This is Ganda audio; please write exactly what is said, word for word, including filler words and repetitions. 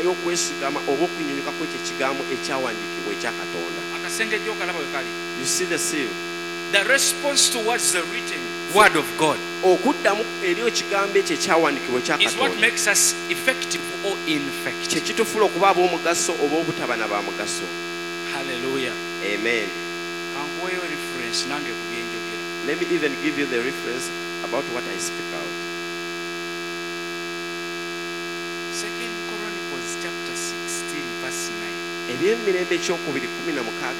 y'okwesigama oba okunyunyuka kw'ekyo ekigambo ekyawandiikibwa ekya Katonda. Akasengejjo okalaba we kali. You see the seal? The response towards the written word of God okuddamu eri ekigambo ekyo ekyawandiikibwa ekya is what Katonda makes us effective or ineffective. kye kitufuula okuba ab'omugaso oba obutaba na ba mugaso. Hallelujah. Amen. Kankuweeyo reference nange ku byenjogera. Let me even give you the reference about what I speak out. Second Chronicles chapter sixteen verse nine. Eby'emirembe ekyokubiri kumi na mukaaga